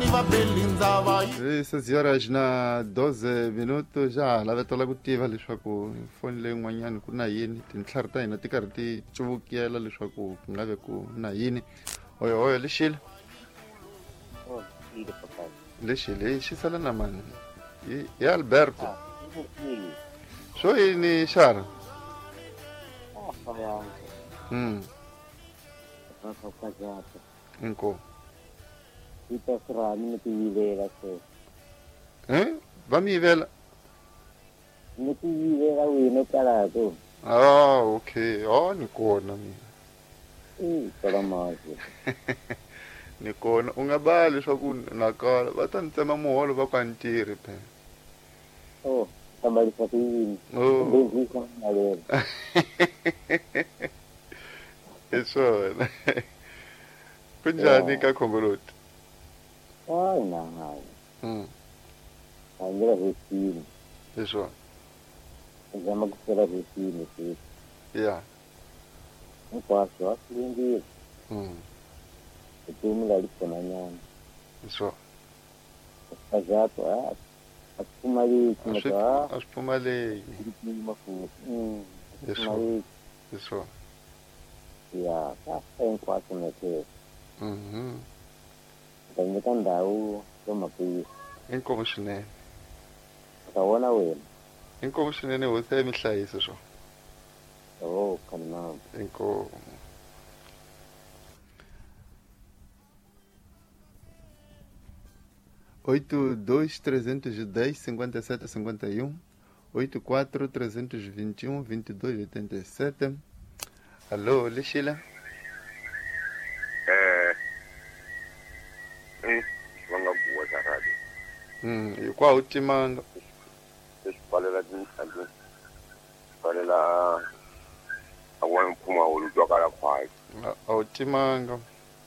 Essas horas na 12 minutos já lava tola ku tiva leswaku foni leyi n'wanyana ku na yini tintlhari ta hina ti karhi ti cuvukela leswaku ku nga ve ku na yini hoyo lexile lexile xi sala na mani hi Alberto swo yini xara inko va mi yivela okay ni kona mina ni kona u nga bali leswaku nakala va ta ni tsema muholo va ku a ni tirhi phela hi swona kunjani ka Khomboloti hi swona ya hi swona a swi pfumaleki hi swona ya kahle hinkwaswo neke ta nyika ndhawu yo maphorisa inkomu swinene ta vona wena inkomu swinene hosi ya mi hlayisa swo kanina inkomu 82-310-57-51 84-321-22-87. Alô, Lexila? Vanga boa da rádio. E qual o timanga? Espalela dinsandu. Espalela awan kuma olu jogala kwai. O timanga.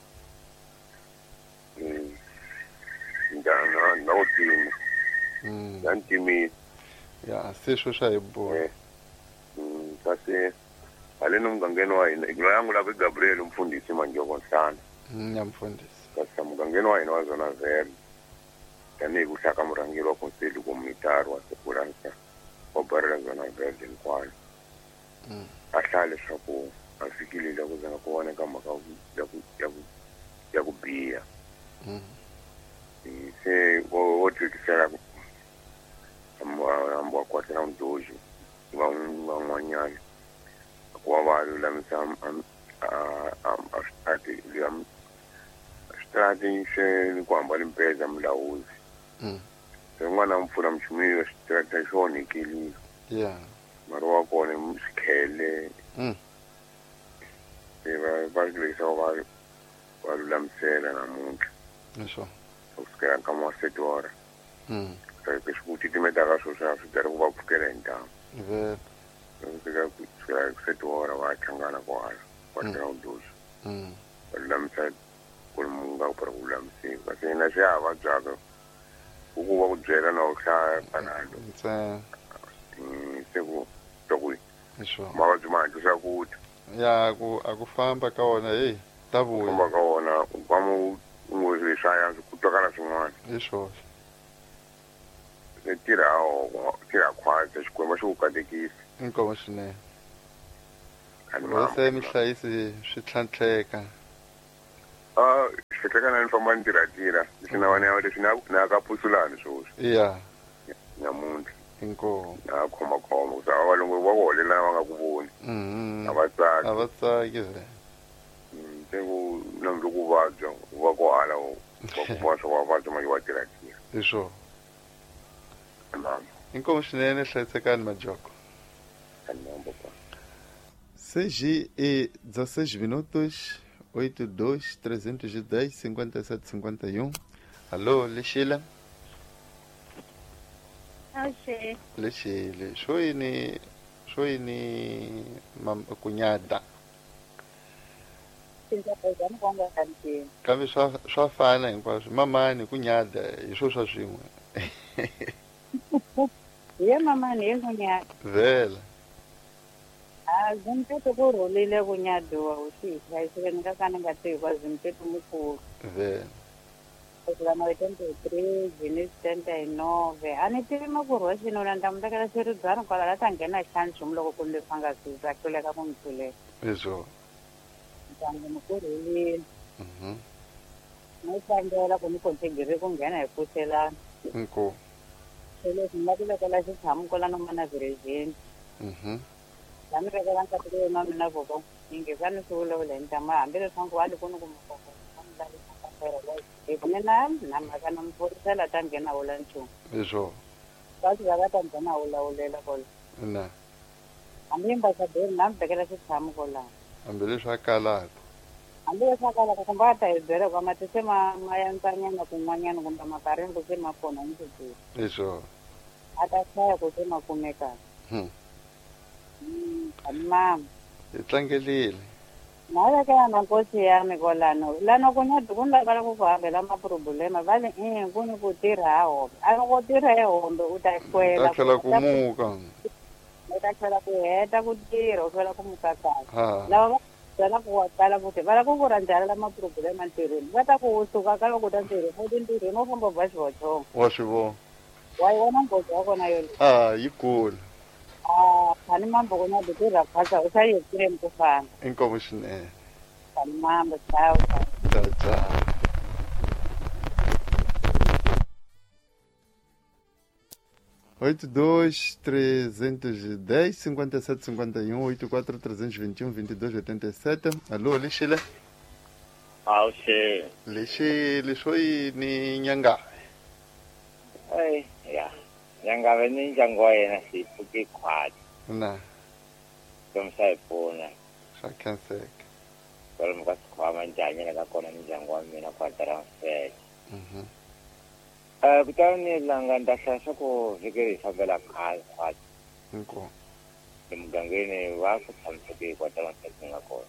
Na utimi. Yantimi. Ya, sisho sha boa. Kasi alena mgangeni wa hina yangu la Gabriel umfundisi manje konsana nyamfundisi kasi mgangeni wa hina wazona vele yani kushaka murangiro konseli komunitari wa sepuransa obarela zona vele nkwani ahlale swaku afikilile kuzenga kuone kama ka ya kubiya se wotikisela ambo kwatela mdoji wa mwanyani kuwabalu lamsam strati se kwamba limpeza mlauzi ngwana mfuna mchumio strati shoni kili marwa kone msikele bazilisa walu lamsela na muntu usikela kama wasetora kesikuti timetaka sosa sitari kuba kukela ndama kusetora wachangana kwala kwatela uduzo lamsa kulmunga para kulamsi kasina shava jaga ukuba kujela na uhlaya panalo seku tokui mawajumanje sakuthi ya akufamba ka wona hey tabuya famba ka wona kwama ungozishaya kutokana swin'wana isho tira khwaza xikwembu xi ku katekisa inkomo swinene wese mi hlayisi swi tlhantlheka xihlekana ni famba ni tirhatira leswi na vana yawe leswi na ka pusulani swoswi iya namuntlha inkomo na khomakhoma kusa valungu va ku holela va nga ku voni a va tsaki ve se ku na loko vabya va ku hala va kuma swa va vabya manje wa tirhatira iswo inkomo swinene hlayisekani majoko CG e 16 minutos 82-310-57-51. Alô, Lexila? Oxê. Lexile, swo yini kunyada kambe swa fana hinkwaswo mamani kunyada hi swo swa swin'we ye mamani ye kunyada vela zimpeto ku rhulile kunyadiwa uxihlayiseke ni nga ka ni nga tivi kwa zimpeto mukulu vela Lama 23, Venice 39. Ani tivi makurwa xino na ndamudakela xiridzano kwala la ta nghena xanchumu loko ku leswi a nga sisa hluleka ku n'wi pfulela. Leswo. Ndyangu mi kurhelile. Mhm. No tlangela ku ni kontigiri ku nghena hi pfuxelana. Inko. Se leswi ni nga ku vekela xitshamo kwala no mana virejini. Mhm. La mi vekela nkati leyi na mina voko. Yingisani swi vulavula hi ntama hambileswi ngo wali ku ni ku mukoko. Mina na mhaka na mupfurisela ta nghena wula nchumu. Leswo. Kasi va ta nghena wulawulela kola. Na. Hambi ambasaderi na mi vekela xitshamo kola. Hambileswi a kalaka. Hambi leswakala ku kumba ta hi byela ku mati se ma ya ntsanyana kun'wanyana kumbe makareni ku se ma kona ni swidiri. Leswo. A ta hlaya ku se ma kumeka. Mama. Hi tlangelile. Na vekela na nkosi ya mi kolano. Lana ku nyadi ku lavela ku ku hambela maproblema vale ku ni ku tirha ha hombe. A loko tirha hi hombe u ta hlwela. Ta tlhela ku muka. U ta tlhela ku heta ku tirha u hlwela ku muka kahle. Ha. Lava va byela ku wa tala futhi va la ku ku rhandzela maproblema ntirhweni va ta ku suka ka loko ta ntirhweni u tintirhweni u famba ba xivotsongo Wa swi vona. wa yi vona nghozi ya kona yona Yi kula. khani mambo ku na tirha phasa u sa yekile ku famba Inkomo swinene. khani mambo ciao Ciao. 82-310 5751 84-321 2287. Alô, lixile. Auxe. Lixile swo yini nyanga. Ya. Nyanga veni ndyangu wa yena si pfuke khwati. Na. Lomu swa hi pfuna. Swa khenseka. Kwalomu ka sikhwama njhani ka kona ni ndyangu wa mina kwatara mfeke. Kutani langa ndahlaya swa ku vhiki hi fambela khale khwati. Inko. Emugangeni va ku tshamiseke kwatara mfeke nga kona.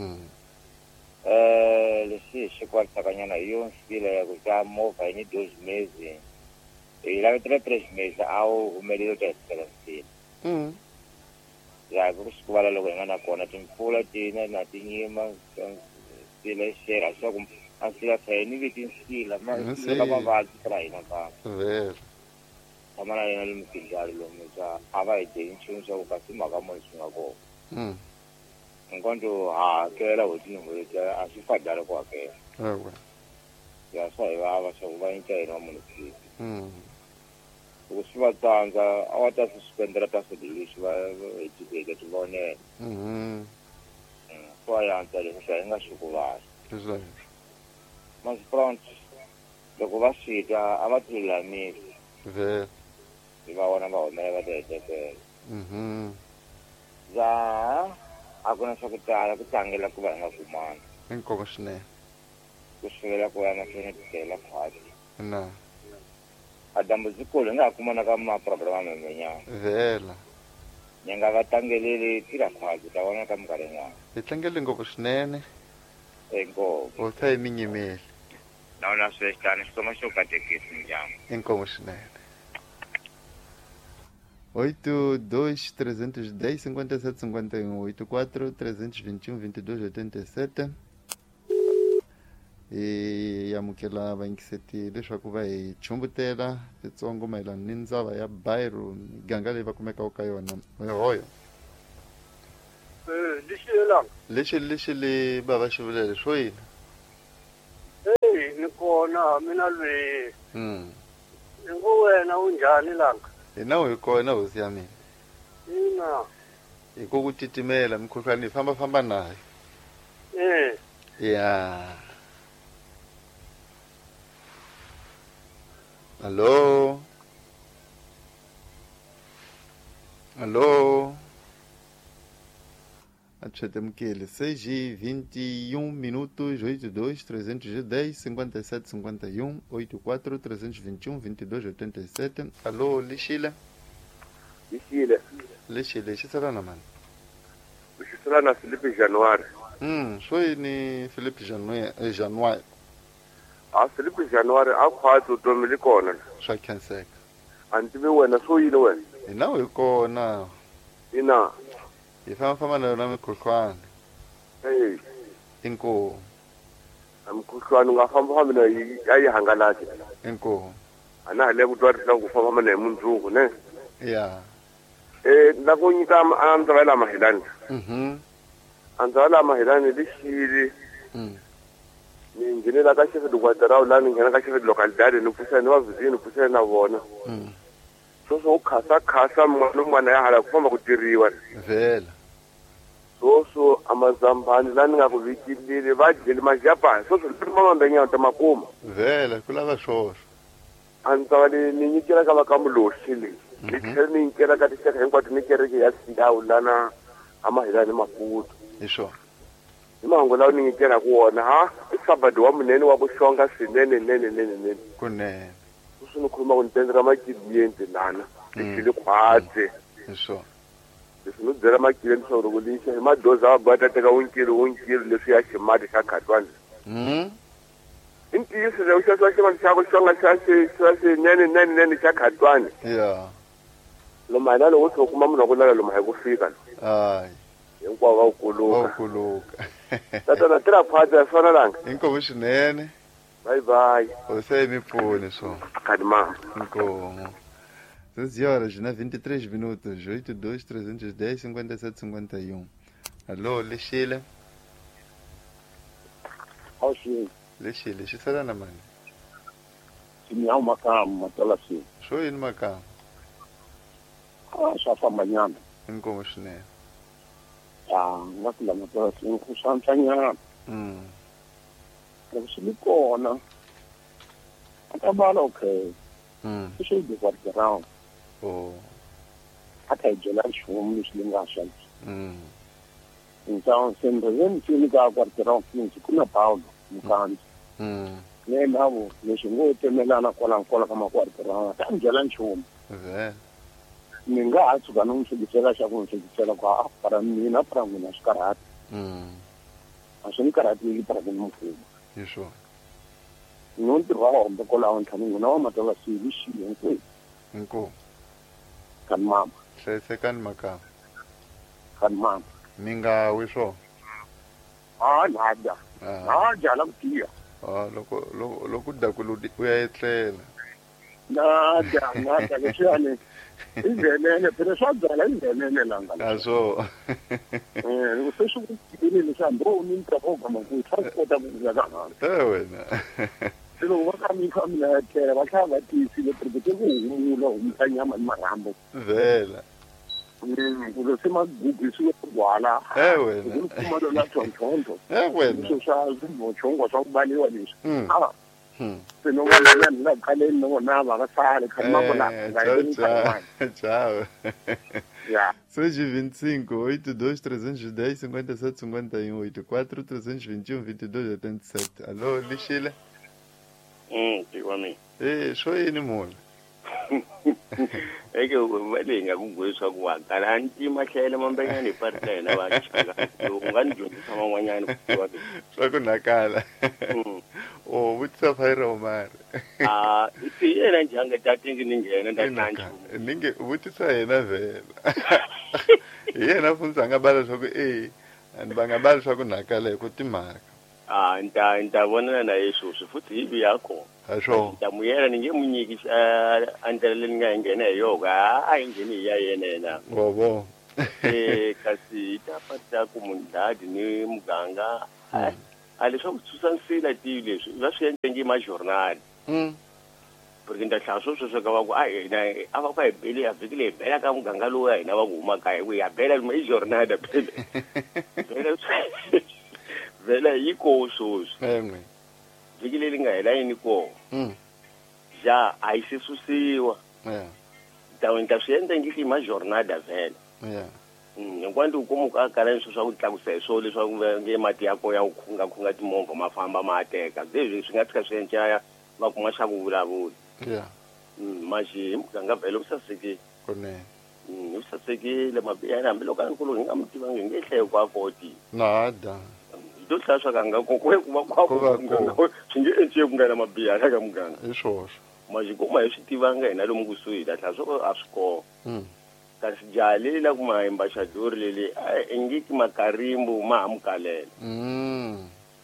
Leswi hi swi kwarisakanyana hi yo nsila ya ku ta movha yi ni 12 mezi. Hi lavitile 3 mezi a wu humeleli ta hisela nsila. Ya ku swi kuvala loko hi nga na kona timpfula tina na tinyima nsila yi xera swa ku asila thayini viti nsila ma mavabyi ra hina ka Vele. tshama yena lomu tinjalo lomu swa a va hi dyi nchumu swa ku kasi mhaka muni swi nga kona. Nkonto hakela ho tin'hweti a swi fadala ku hakela. Ewe. Ya swa hi vava swa ku va nyika yena wa munhu siku. Loko swi va tsandza a va ta swi swipendela ta swilo leswi va hi tibeke ti vonela. Swa yantswa leswi swa hi nga swi kuvali. Masipronto loko va swi twa a va ti lulamisi. Vele. Hi va vona va humela va ti hetekela. A ku na swa ku tala ku tlangela ku va hi nga kumani. Inkomo swinene. Ku sivela ku ya mahlweni tikela khwati. Na. A dambudzikulu hi nga ha kumana ka maproblema memenyana. Vela. Nyanga va tlangeleli tira khwati ta vona ka minkarhi yin'wana. Hi tlangele ngopfu swinene. Inkomo. U ta hi minyimeli. Na una sweswihlani xitsoma xo katekisi ndyangu. Inkomo swinene. 82-310 5751 84-321 2287. Hi amukela vayingiseti leswaku va hi chumbutela titsongo mayelana ni ndzava ya Bairu miganga leyi va kumekaka ka yona hoyo. Lexi le bava xivulele swo yini. Ni kona mina lweyi. Ni ngo wena u njhani langa? Hina hi kona hosi ya mina. Ina. Hi ku titimela mikhuhlwani hi famba nayo. Ya. Alô? Atchete-mukele. 6h21 minutos, 82-310 5751 84-321 2287. Alô, Lixile? Lixile, xisarana mani. Xisarana Filipe Januário. Swo yini Filipe Januário? Filipe Januário a khwati utomile kona. Swa khenseka. A ni tivi wena swo yini wena? Hina hi kona. Ina. Hi famba na yona mikhuhlwana. Inko. mkhuhlwana ungafamba na ayihangalaki inkomo ana le kutwarisa kufamba na mundzuku ne ya na ku nyika andzawela mahilani andzawela mahilani lixili ni nghenela ka xefe dukwaterawu la ni nghena ka xefe localidade ni pfusela ni vavhizini ni pfusela na vona sweswo u khasa n'wana ya hala ku famba ku tirhiwa vhela sweswo amazambani la ni nga ku vikilile va dyeli majapa sweswo mamambenyana ta makuma vhela ku lava swoswo andzawa leyi ni nyikela ka vakamuloxi leyi ni tlhela ni nyikela ka tixaka hinkwato ni kereke ya sindawu lana amahilani maputo hi swona hi mahungu lawa ni nyikela ku wona i sabado wa munene wa vuxonga swinene kunene sweswi ni khuluma ku ni tendera makiliyenti lana lexili khwatse hi swona leswi ni byela makiliyenti swa ku lixa hi madoza wa bata teka wunkili leswi ya ximati xa khatwani i ntiyiso leyi xa swa ximati xa vuxonga xa swinene xa khatwani ya lomu hina loko tsho kuma munhu wa ku lala lomu hi ku fika hayi hinkwavo va ukuluka tatana tirha phati ya swona langa inkomo swinene bye você me pune só khadi mama inkomo 12 horas na 23 minutos 82 310 57 51 alô lexile Oxi, lexile xi sala na mani tinha uma cama, aquela assim. swo yini makama Só fama nyama. inkomo swinene Ngakula aquela assim, com santa nyama. Loko swi kona. Atabala okay. Swi de quarterão. oh Atayijela nchumu leswi nga shanti. Então, sempre vem que ka quarterão finzi kuna Paulo, mukandi. Ne nabo leswi ngo temelana kwala kama quarterão, atayijela nchumu. vhela Ni nga ha tshuka ni n'wi hlekisela xa ku n'wi hlekisela ku para n'wina swi karhati a swi ni karhatiki para ku ni mukuma hi swona ni wo ntirho wa hombe kwalaho ntlhanu n'wina wa matala sili xiye hinkwerhu inkomo kani mama hlayisekani makama kani mama mi nga wi swona nada jala ku tiya loko u dakulu u ya etlela nada leswiyani ingenene phela swa byala ingenene langa aswo loko se swi ku tikile leswi hambi ro ni ntirhogama ku swa kota ku ya ka hana wena se loko va ka mikhamila ya tlela va tlhela va tiyisile ku humula humisa nyama ni marhambu vhela kulo se magugisiwe gwala wena kuma lona tlhontlhontlho wena leswi swa swivhochongwa swa ku baliwa leswi se no vona vanhu la khaleni no vona va sale khani mavona ciao ya Hoje 25 82 310 57 51 84 321 22 87 alô lixile tiwa mi swo yini mula eke vale ngakungweswa kuwakala ntima hlele mambenyani partena va chaka unganidyondzisa man'wanyani kuwa swa ku nakala vutisa phayira umari iti yena njhanga tatingi ni nghena ndatanju ninge vutisa yena vhela hi yena funza nga bala swa ku and va nga bali swa ku nakala hi ku timhaka nta vonana na yeswo swi futhi hivi yakho aswo nta muyela ni nge munyiki andlela leyi nga nghena hi yoga a yi ngheni hi ya yena yena vovo kasi ta pata ku munhu dadi ni muganga a leswaku susa nsila tivi leswi va swi endle nge majornali porque nta hlaya sweswo ka va ku a va ku hi bele ya vhiki leyi bela ka muganga lowu ya hina va ku huma kaya ku ya bela i jornali bela vela yi koho swoswi vhiki leyi nga hela yini koho ja a yi se susiwa ta swi endla nge i majornada vhela hinkwato u kuma ka kala leswi swa ku tlakusa hi swo leswaku nge mati ya ko ya ku khunga timovha ma famba ma teka leswi swi nga tshika swi endla va kuma xa ku vulavula maxi muganga vhele u sasekile u sasekile mabiyani hambiloko a nkulu hi nga mi tivangi hi nge hlayi kwa koti nada to hlaya swa kanga ku va kwako swi nge endliwe ku nga na mabiyani ka muganga hi swoswo maxi kuma hi swi tivanga hina lomu kusuhi la hlaya swo a swi kona kasi jali la ku mahimba xa dori leli engiki makarimbu ma hamukalela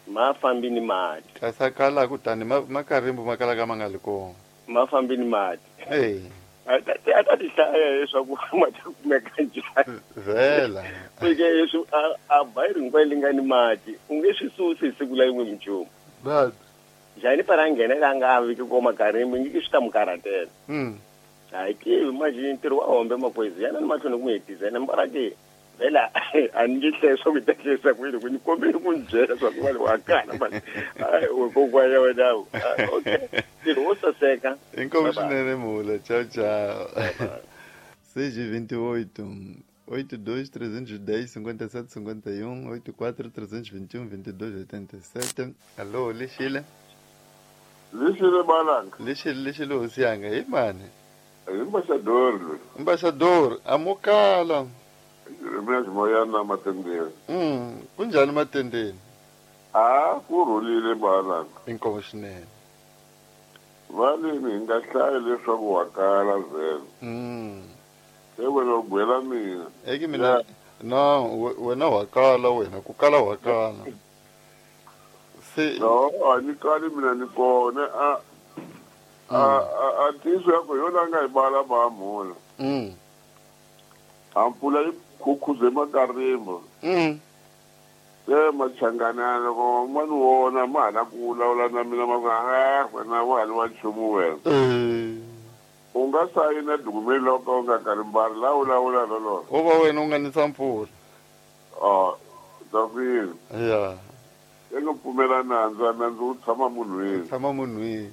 ma fambi ni mati kasakala kutani makarimbu makala kama ngaliko ma fambi ni mati a ti hlaya leswaku ma ta kumeka njhani vhela porque leswi a bayiri hinkwayo leyi ni mati u nge swi susi hi siku la yin'we minchumu but njhani para a nghena la nga viki ko makarimbu ngiki swi ta mu karhatela hayi tivi majini ntirho wa hombe makwezi yana ni mahlweni ku n'wi hetizana mbara ke vhela a ni nge hlaya swa ku ta hlayisa kwini ku ni kombeli ku ni byela swa ku vale wa kala mani kokwana ya wenawu okay ntirho wo saseka inkomu swinene mula ciao ciao 6h28 82 310 57 51 84 321 22 87 allo lexile Balanga. lexile hosi yanga hi mani Ambassador. amukala Mesmo moyana matendeni. kunjani matendeni Kurhulile Balanga. inkomu swinene Valini nga hlayi leswaku wa kala vhele. Ewe lo gwela mina. eki mina no wena wakala wena ku kala wakala se No, ani kali mina ni kona a tiso yako yona nga ibala ba mona. Ampula ikukhuze makarimbo. Machanganana ko mani wona mana kulawula na mina maka wena wali wa nchumu wena. Unga sayina dukumeli loko unga karimbari lawula lolo. uva wena u nga ni sampula Dafini. ya Eka pfumela nandzu u tshama munhwini. tshama munhwini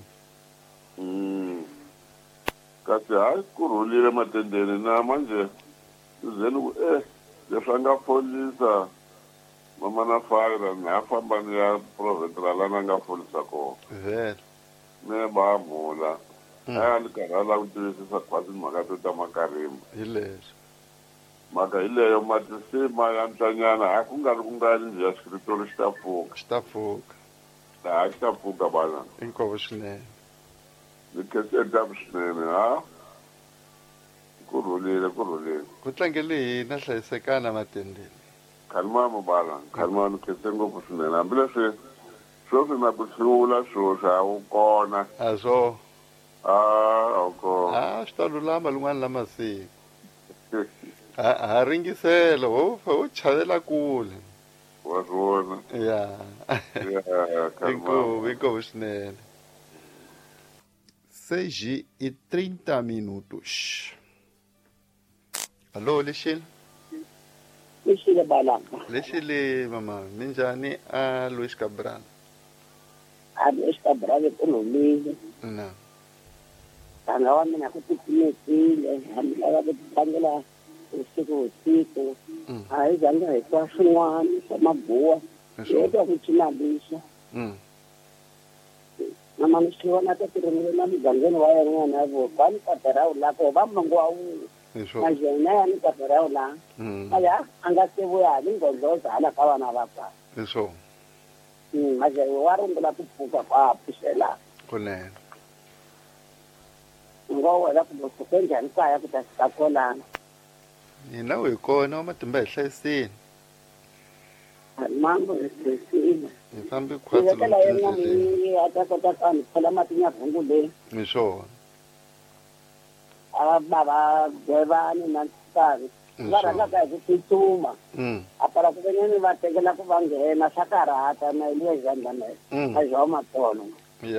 Kasi hayi kurhulile matendeni na manje zeni ku leswi a nga folisa mama na fayira ni ya famba ni ya provhet ra lana nga folisa kona vhela me ba mula a ni karhala ku tivisisa khwati mhaka to ta makarimba hi leswi mhaka hi leyo matisima ya ntlanyana hayi ku nga ri ku nga ri njhe ya xiritolo xi ta pfuka xi ta pfuka hayi xi ta pfuka bana inkomu swinene ni khensetaku swinene kurhulile ku tlangele hina hlayisekana matendeni khalmama bala khalmama ni khetse ngopfu swinene hambileswi sweswi na ku hlula swoswi a wu kona a swo kona swi ta lulama lin'wana la masiku ha ringisela wo chavela kule wa swona ya inkomu swinene 6h30. Allo lexile Lexile Balanga. lexile mama minjhani a Luis Cabral Luis Cabral kurhulile. na Tanga wa mina ku tipimekile hambi lava ku tlangela siku hayi zanga hi swa swin'wana swa mabuwa yetwa ku cinalisa na mani swi vona ta tirhile na mugangeni wa yena na vo va ni katarawu la ko va manguwa wu majena ya ni katarawu la aya anga se vuya ni ngondloza hala ka vana va ka leswo majena wa rumbula ku pfuka kwa pishela kunene ngowa la ku ku njhani kaya ku ta fika kolana hina hi kona wa matimba hi hlayisini mango esisile hi fambi khwatsi yekela yena mini ata kota kani phola mati nya vungu le hi swona baba bevani na ntsari va rhandza ka hi ku tsutsuma apara ku venyeni va tekela ku va nghena swa karhata na ile zandana a zwa matolo